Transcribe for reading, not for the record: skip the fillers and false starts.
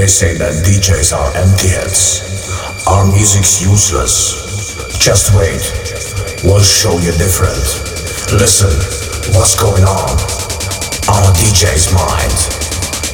They say that DJs are empty heads. Our music's useless. Just wait, we'll show you different. Listen, what's going on our DJ's mind.